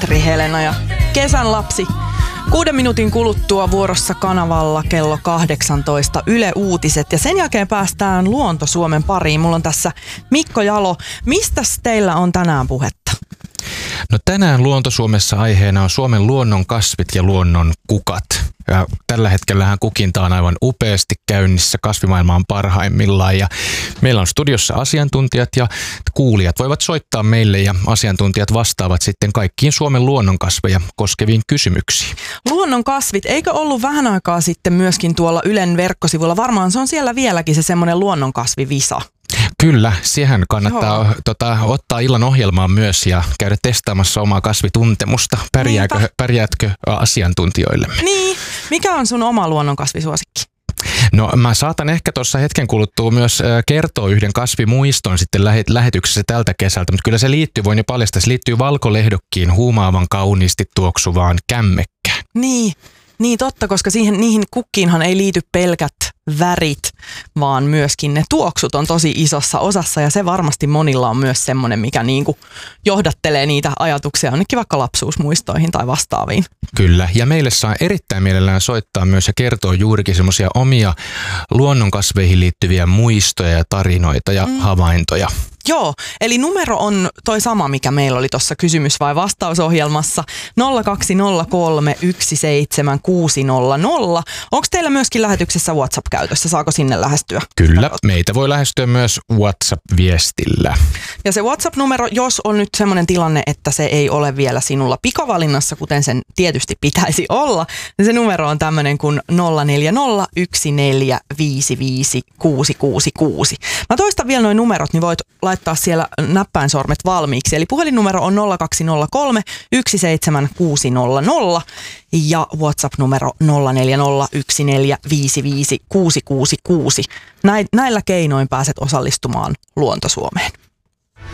Petri, Helena ja kesän lapsi. 6 minuutin kuluttua vuorossa kanavalla kello 18 Yle Uutiset ja sen jälkeen päästään Luonto Suomen pariin. Mulla on tässä Mikko Jalo. Mistäs teillä on tänään puhetta? No tänään Luonto Suomessa aiheena on Suomen luonnon kasvit ja luonnon kukat. Ja tällä hetkellähän kukinta on aivan upeasti käynnissä, kasvimaailma on parhaimmillaan ja meillä on studiossa asiantuntijat ja kuulijat voivat soittaa meille ja asiantuntijat vastaavat sitten kaikkiin Suomen luonnonkasveja koskeviin kysymyksiin. Luonnon kasvit, eikö ollut vähän aikaa sitten myöskin tuolla Ylen verkkosivulla? Varmaan se on siellä vieläkin se semmoinen luonnonkasvivisa. Kyllä, siihen kannattaa ottaa illan ohjelmaan myös ja käydä testaamassa omaa kasvituntemusta. Pärjäätkö asiantuntijoille? Niin, mikä on sun oma luonnonkasvisuosikki? No mä saatan ehkä tuossa hetken kuluttua myös kertoa yhden kasvimuiston sitten lähetyksessä tältä kesältä, mutta kyllä se liittyy, voin jo paljastaa, se liittyy valkolehdokkiin huumaavan kauniisti tuoksuvaan kämmekkään. Niin totta, koska niihin kukkiinhan ei liity pelkät värit, vaan myöskin ne tuoksut on tosi isossa osassa ja se varmasti monilla on myös semmoinen, mikä niinku johdattelee niitä ajatuksia jonnekin vaikka lapsuusmuistoihin tai vastaaviin. Kyllä, ja meille saa erittäin mielellään soittaa myös ja kertoa juurikin semmoisia omia luonnonkasveihin liittyviä muistoja ja tarinoita ja havaintoja. Joo, eli numero on toi sama, mikä meillä oli tuossa kysymys- vai vastausohjelmassa 0203 17600. Onko teillä myöskin lähetyksessä WhatsApp-käytössä? Saako sinne lähestyä? Kyllä, meitä voi lähestyä myös WhatsApp-viestillä. Ja se WhatsApp-numero, jos on nyt semmoinen tilanne, että se ei ole vielä sinulla pikavalinnassa, kuten sen tietysti pitäisi olla, niin se numero on tämmöinen kuin 0401455666. Mä toistan vielä noin numerot, niin voit laittaa siellä näppäinsormet valmiiksi. Eli puhelinnumero on 0203 17600 ja WhatsApp-numero 0401455666. Näillä keinoin pääset osallistumaan Luonto Suomeen.